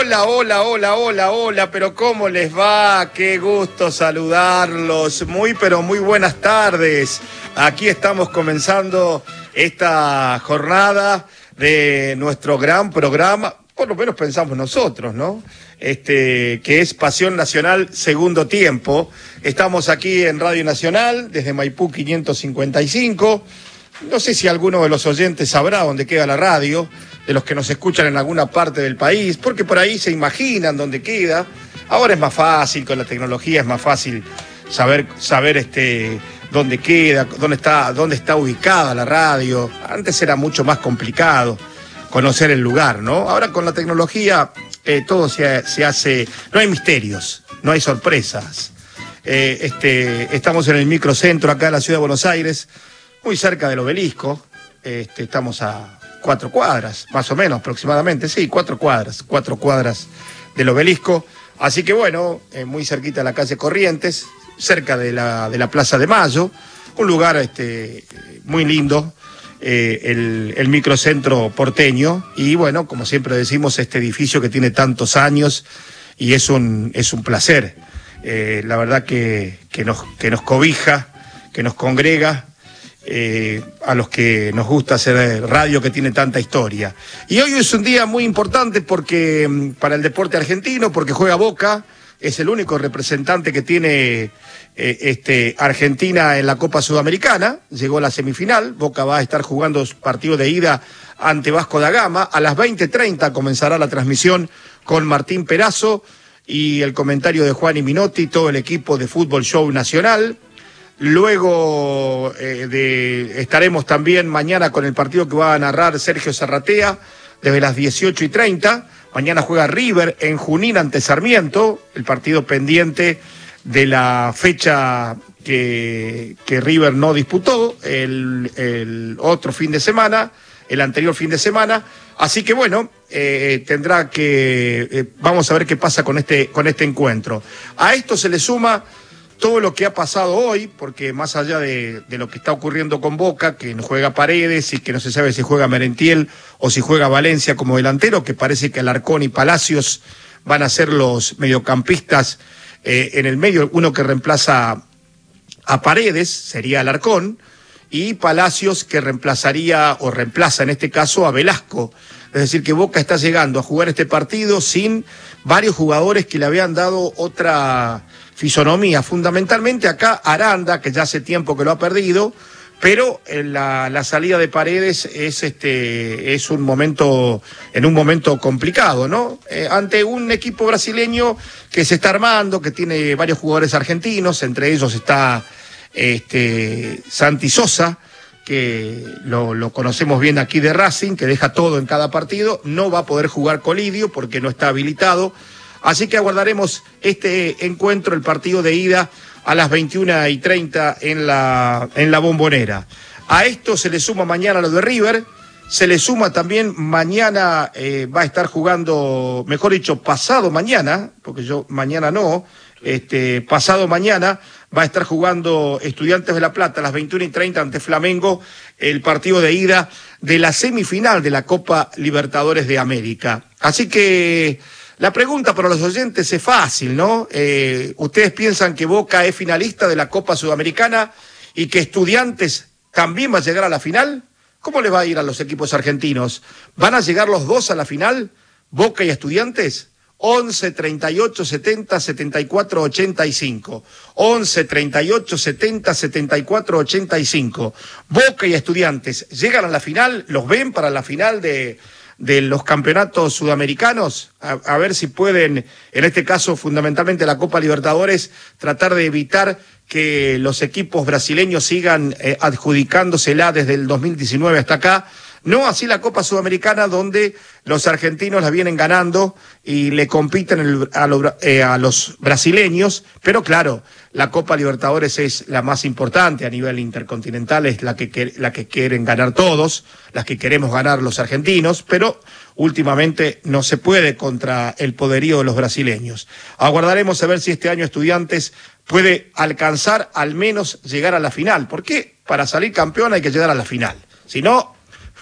Hola, hola, hola, hola, hola, pero ¿cómo les va? Qué gusto saludarlos. Pero muy buenas tardes. Aquí estamos comenzando esta jornada de nuestro gran programa, por lo menos pensamos nosotros, ¿no? Que es Pasión Nacional Segundo Tiempo. Estamos aquí en Radio Nacional, desde Maipú 555. No sé si alguno de los oyentes sabrá dónde queda la radio, de los que nos escuchan en alguna parte del país, porque por ahí se imaginan dónde queda. Ahora es más fácil, con la tecnología es más fácil saber dónde queda, dónde está ubicada la radio. Antes era mucho más complicado conocer el lugar, ¿no? Ahora con la tecnología todo se hace, no hay misterios, no hay sorpresas. Estamos en el microcentro acá de la ciudad de Buenos Aires, muy cerca del Obelisco. Estamos a 4 cuadras, más o menos, aproximadamente, sí, 4 cuadras del Obelisco. Así que bueno, muy cerquita de la calle Corrientes, cerca de la Plaza de Mayo, un lugar muy lindo, el microcentro porteño. Y bueno, como siempre decimos, este edificio que tiene tantos años y es un placer. La verdad que nos cobija, que nos congrega. A los que nos gusta hacer radio que tiene tanta historia. Y hoy es un día muy importante porque para el deporte argentino, porque juega Boca, es el único representante que tiene Argentina en la Copa Sudamericana. Llegó a la semifinal. Boca va a estar jugando partido de ida ante Vasco da Gama. A las 20:30 comenzará la transmisión con Martín Perazo y el comentario de Juan y Minotti, todo el equipo de Fútbol Show Nacional. Luego estaremos también mañana con el partido que va a narrar Sergio Zarratea desde las 18:30. Mañana juega River en Junín ante Sarmiento, el partido pendiente de la fecha que River no disputó el otro fin de semana, el anterior fin de semana. Así que bueno, vamos a ver qué pasa con este encuentro. A esto se le suma todo lo que ha pasado hoy, porque más allá de lo que está ocurriendo con Boca, que no juega Paredes y que no se sabe si juega Merentiel o si juega Valencia como delantero, que parece que Alarcón y Palacios van a ser los mediocampistas en el medio. Uno que reemplaza a Paredes sería Alarcón, y Palacios que reemplaza en este caso a Velasco. Es decir, que Boca está llegando a jugar este partido sin varios jugadores que le habían dado otra fisonomía, fundamentalmente acá Aranda, que ya hace tiempo que lo ha perdido, pero la salida de Paredes es un momento complicado, ¿no? Ante un equipo brasileño que se está armando, que tiene varios jugadores argentinos, entre ellos está Santi Sosa, que lo conocemos bien aquí de Racing, que deja todo en cada partido. No va a poder jugar Colidio porque no está habilitado. Así que aguardaremos este encuentro, el partido de ida, a las 21:30 en la Bombonera. A esto se le suma mañana lo de River, se le suma también mañana, va a estar jugando, mejor dicho, pasado mañana, porque yo mañana no, pasado mañana va a estar jugando Estudiantes de La Plata a las 21:30 ante Flamengo, el partido de ida de la semifinal de la Copa Libertadores de América. Así que la pregunta para los oyentes es fácil, ¿no? ¿Ustedes piensan que Boca es finalista de la Copa Sudamericana y que Estudiantes también va a llegar a la final? ¿Cómo les va a ir a los equipos argentinos? ¿Van a llegar los dos a la final, Boca y Estudiantes? 11 38 70 74 85. 11 38 70 74 85. Boca y Estudiantes llegan a la final, ¿los ven para la final de los campeonatos sudamericanos? A ver si pueden, en este caso fundamentalmente la Copa Libertadores, tratar de evitar que los equipos brasileños sigan adjudicándosela desde el 2019 hasta acá. No así la Copa Sudamericana, donde los argentinos la vienen ganando y le compiten a los brasileños, pero claro, la Copa Libertadores es la más importante a nivel intercontinental, es la que quieren ganar todos, las que queremos ganar los argentinos, pero últimamente no se puede contra el poderío de los brasileños. Aguardaremos a ver si este año Estudiantes puede alcanzar al menos llegar a la final, porque para salir campeón hay que llegar a la final, si no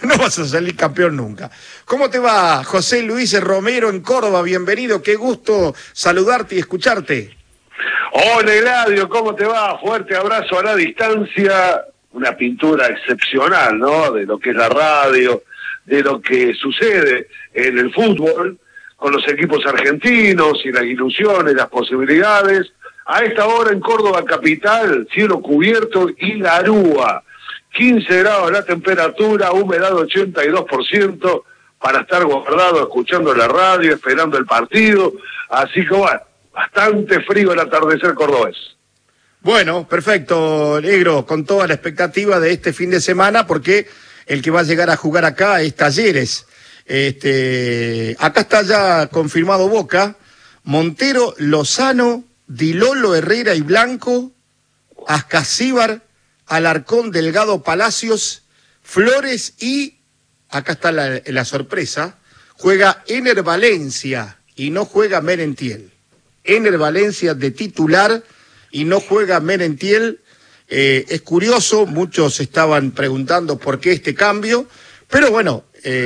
no vas a salir campeón nunca. ¿Cómo te va, José Luis Romero en Córdoba? Bienvenido, qué gusto saludarte y escucharte. Hola Eladio, ¿cómo te va? Fuerte abrazo a la distancia, una pintura excepcional, ¿no? De lo que es la radio, de lo que sucede en el fútbol, con los equipos argentinos y las ilusiones, las posibilidades. A esta hora en Córdoba capital, cielo cubierto y garúa. 15 grados la temperatura, humedad 82%, para estar guardado escuchando la radio, esperando el partido. Así que bueno, bastante frío el atardecer cordobés. Bueno, perfecto, negro, con toda la expectativa de este fin de semana, porque el que va a llegar a jugar acá es Talleres. Acá está ya confirmado Boca, Montero, Lozano, Di Lolo, Herrera y Blanco, Ascasíbar, Alarcón, Delgado, Palacios, Flores y, acá está la sorpresa, juega Ener Valencia y no juega Merentiel. Ener Valencia de titular y no juega Merentiel. Es curioso, muchos estaban preguntando por qué este cambio, pero bueno,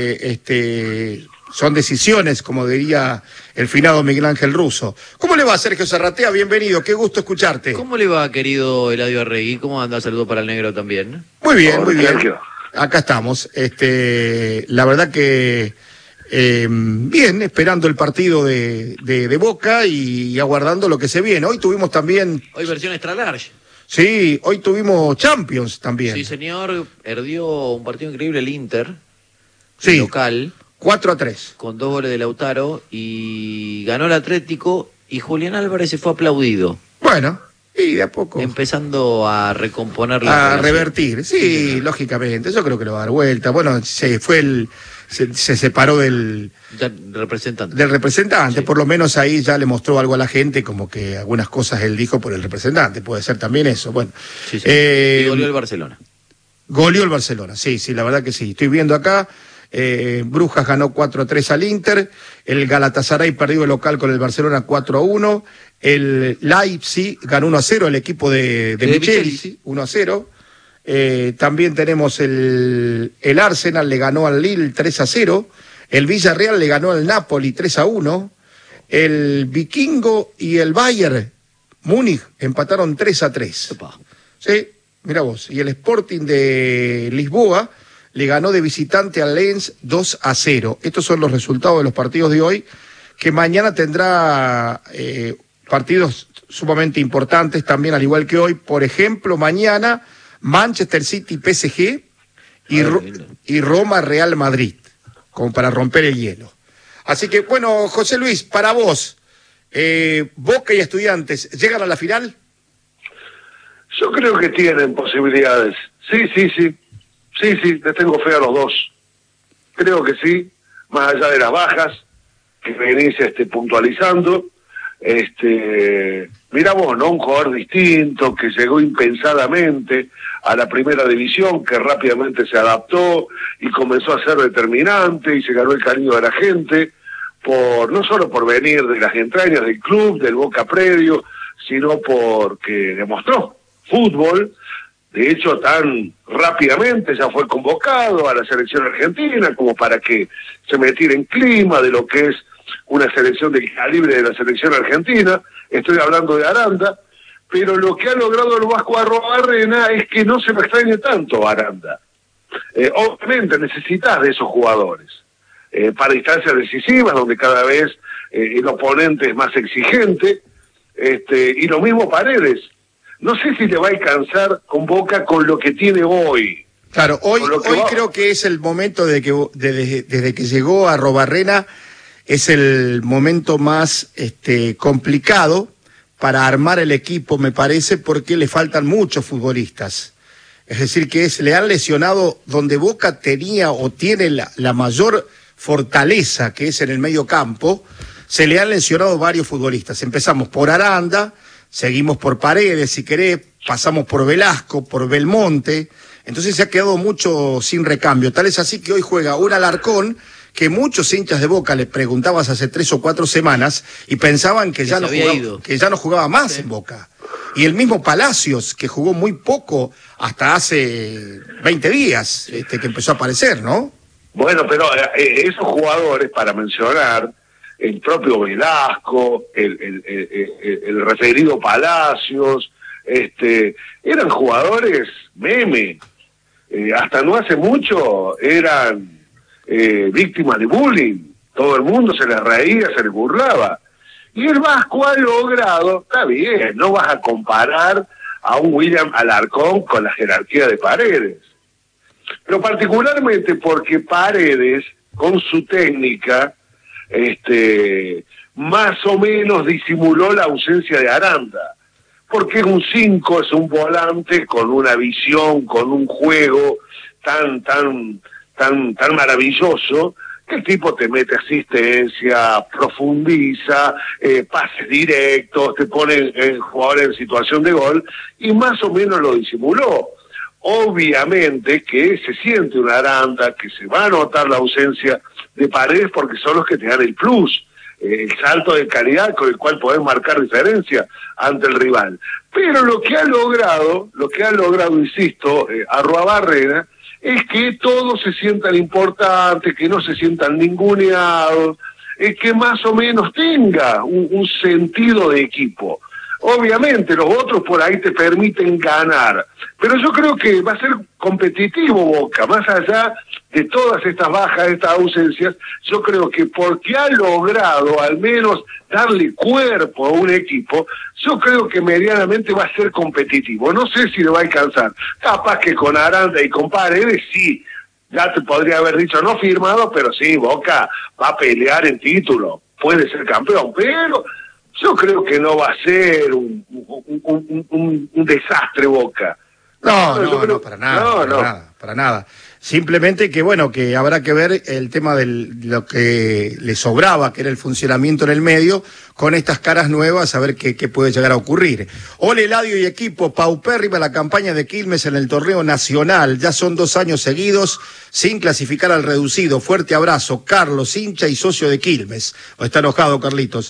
son decisiones, como diría el finado Miguel Ángel Russo. ¿Cómo le va, Sergio Zarratea? Bienvenido, qué gusto escucharte. ¿Cómo le va, querido Eladio Arregui? ¿Cómo anda? Saludo para el negro también. Muy bien, muy bien. Sergio. Acá estamos. La verdad que bien, esperando el partido de Boca y aguardando lo que se viene. Hoy tuvimos también... Hoy versión extra large. Sí, hoy tuvimos Champions también. Sí, señor. Perdió un partido increíble el Inter. Sí. Local. 4-3. Con 2 goles de Lautaro. Y ganó el Atlético. Y Julián Álvarez se fue aplaudido. Bueno, y de a poco. Empezando a recomponer a revertir. Sí, lógicamente. Yo creo que lo va a dar vuelta. Bueno, se separó del representante, sí. Por lo menos ahí ya le mostró algo a la gente, como que algunas cosas él dijo por el representante, puede ser también eso. Bueno, sí, sí. Y goleó el Barcelona. Goleó el Barcelona, sí, la verdad que sí. Estoy viendo acá, Brujas ganó 4-3 al Inter, el Galatasaray perdió el local con el Barcelona 4-1, el Leipzig ganó 1-0, el equipo de Michelis, 1-0. También tenemos el Arsenal le ganó al Lille 3-0, el Villarreal le ganó al Napoli 3-1, el Vikingo y el Bayern Múnich empataron 3-3. Opa. Sí, mira vos. Y el Sporting de Lisboa le ganó de visitante al Lens 2-0. Estos son los resultados de los partidos de hoy, que mañana tendrá partidos sumamente importantes también, al igual que hoy. Por ejemplo, mañana Manchester City PSG y Roma Real Madrid, como para romper el hielo. Así que, bueno, José Luis, para vos, Boca y Estudiantes, ¿llegan a la final? Yo creo que tienen posibilidades. Sí, les tengo fe a los dos. Creo que sí, más allá de las bajas que venís puntualizando. Miramos, ¿no? Un jugador distinto que llegó impensadamente a la primera división, que rápidamente se adaptó y comenzó a ser determinante y se ganó el cariño de la gente, no solo por venir de las entrañas del club, del Boca predio, sino porque demostró fútbol. De hecho, tan rápidamente ya fue convocado a la selección argentina como para que se metiera en clima de lo que es una selección del calibre de la selección argentina. Estoy hablando de Aranda, pero lo que ha logrado el Vasco Arrobarrena es que no se me extrañe tanto Aranda. Obviamente necesitas de esos jugadores para instancias decisivas, donde cada vez el oponente es más exigente, y lo mismo Paredes. No sé si le va a alcanzar con Boca con lo que tiene hoy. Claro, hoy creo que es el momento desde que llegó a Arrobarrena, es el momento más complicado para armar el equipo, me parece, porque le faltan muchos futbolistas. Es decir, que le han lesionado donde Boca tenía o tiene la mayor fortaleza, que es en el medio campo. Se le han lesionado varios futbolistas. Empezamos por Aranda, seguimos por Paredes, si querés, pasamos por Velasco, por Belmonte. Entonces se ha quedado mucho sin recambio. Tal es así que hoy juega un Alarcón, que muchos hinchas de Boca le preguntabas hace 3 o 4 semanas y pensaban que ya no jugaba más en Boca. Y el mismo Palacios, que jugó muy poco hasta hace 20 días, que empezó a aparecer, ¿no? Bueno, pero esos jugadores, para mencionar, el propio Velasco, el referido Palacios, eran jugadores meme. Hasta no hace mucho eran víctimas de bullying. Todo el mundo se les reía, se les burlaba. Y el Vasco ha logrado, está bien, no vas a comparar a un William Alarcón con la jerarquía de Paredes. Pero particularmente porque Paredes, con su técnica, más o menos disimuló la ausencia de Aranda. Porque es un 5, es un volante con una visión, con un juego tan maravilloso, que el tipo te mete asistencia, profundiza, pases directos, te pone el jugador en situación de gol, y más o menos lo disimuló. Obviamente que se siente una Aranda, que se va a notar la ausencia de Paredes, porque son los que te dan el plus, el salto de calidad con el cual podés marcar diferencia ante el rival. Pero lo que ha logrado, insisto, Arruabarrena, es que todos se sientan importantes, que no se sientan ninguneados, que más o menos tenga un sentido de equipo. Obviamente los otros por ahí te permiten ganar, pero yo creo que va a ser competitivo Boca, más allá de todas estas bajas, estas ausencias. Yo creo que porque ha logrado al menos darle cuerpo a un equipo, yo creo que medianamente va a ser competitivo. No sé si le va a alcanzar, capaz que con Aranda y con Paredes sí, ya te podría haber dicho no firmado, pero sí, Boca va a pelear en título, puede ser campeón, pero yo creo que no va a ser un desastre Boca. No, para nada, para nada. Simplemente que, bueno, que habrá que ver el tema de lo que le sobraba, que era el funcionamiento en el medio, con estas caras nuevas, a ver qué puede llegar a ocurrir. Hola, Eladio y equipo, paupérrima la campaña de Quilmes en el torneo nacional. Ya son 2 años seguidos sin clasificar al reducido. Fuerte abrazo, Carlos, hincha y socio de Quilmes. Está enojado, Carlitos.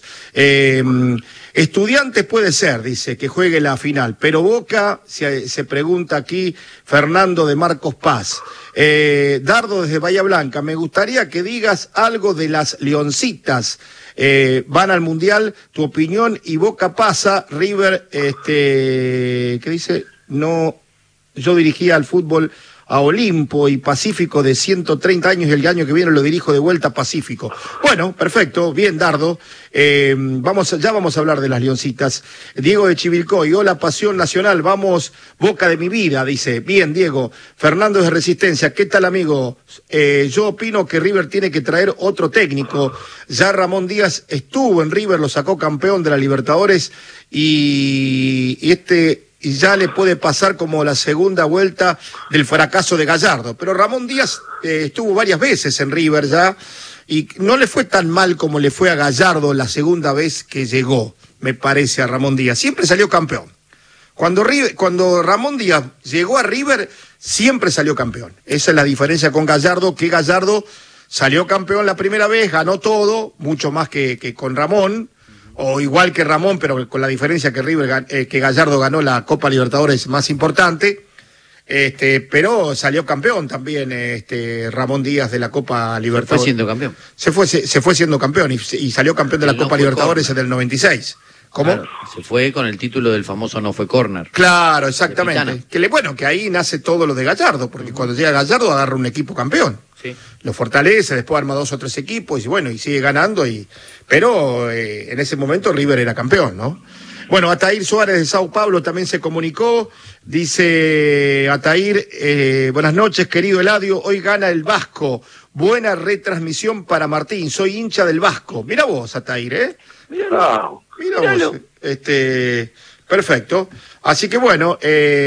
Estudiantes puede ser, dice, que juegue la final, pero Boca, se pregunta aquí Fernando de Marcos Paz. Dardo desde Bahía Blanca, me gustaría que digas algo de las Leoncitas. Van al Mundial, tu opinión, y Boca pasa, River, ¿qué dice? No, yo dirigía al fútbol a Olimpo y Pacífico de 130 años y el año que viene lo dirijo de vuelta a Pacífico. Bueno, perfecto, bien Dardo, ya vamos a hablar de las Leoncitas. Diego de Chivilcoy, hola Pasión Nacional, vamos Boca de mi vida, dice, bien Diego. Fernando de Resistencia, ¿qué tal amigo? Yo opino que River tiene que traer otro técnico, ya Ramón Díaz estuvo en River, lo sacó campeón de la Libertadores y ya le puede pasar como la segunda vuelta del fracaso de Gallardo. Pero Ramón Díaz estuvo varias veces en River ya y no le fue tan mal como le fue a Gallardo la segunda vez que llegó, me parece, a Ramón Díaz. Siempre salió campeón. Cuando Ramón Díaz llegó a River, siempre salió campeón. Esa es la diferencia con Gallardo, que Gallardo salió campeón la primera vez, ganó todo, mucho más que con Ramón, o igual que Ramón, pero con la diferencia que que Gallardo ganó la Copa Libertadores más importante, pero salió campeón también Ramón Díaz de la Copa Libertadores. Se fue siendo campeón. Se fue siendo campeón y salió campeón de la Copa Libertadores en el 96. ¿Cómo? Claro, se fue con el título del famoso no fue córner. Claro, exactamente. Que ahí nace todo lo de Gallardo, porque cuando llega Gallardo agarra un equipo campeón. Sí. Lo fortalece, después arma 2 o 3 equipos y bueno, y sigue ganando, pero en ese momento River era campeón, ¿no? Bueno, Atair Suárez de Sao Paulo también se comunicó, dice Atair, buenas noches querido Eladio, hoy gana el Vasco, buena retransmisión para Martín, soy hincha del Vasco. Mira vos, Atair, Míralo. Vos, perfecto. Así que bueno,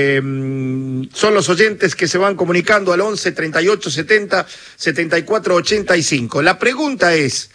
son los oyentes que se van comunicando al 11 38 70 74 85. La pregunta es,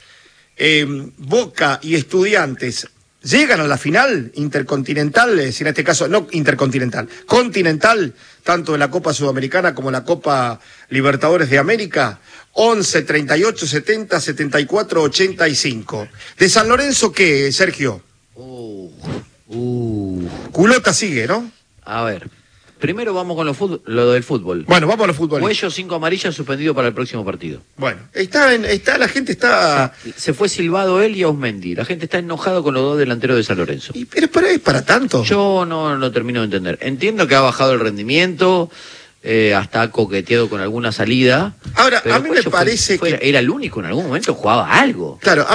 Boca y Estudiantes, ¿llegan a la final intercontinental? En este caso, no intercontinental, continental, tanto de la Copa Sudamericana como la Copa Libertadores de América. 11 38 70 74 85. ¿De San Lorenzo qué, Sergio? Culota sigue, ¿no? A ver, primero vamos con lo del fútbol. Bueno, vamos a los futbolistas. Cuello 5 amarillas suspendido para el próximo partido. Bueno, la gente está... Se fue silbado él y Ausmendi. La gente está enojado con los dos delanteros de San Lorenzo. Pero es para tanto. Yo no lo termino de entender. Entiendo que ha bajado el rendimiento, hasta ha coqueteado con alguna salida. Ahora, a mí me parece era el único en algún momento, jugaba algo. Claro,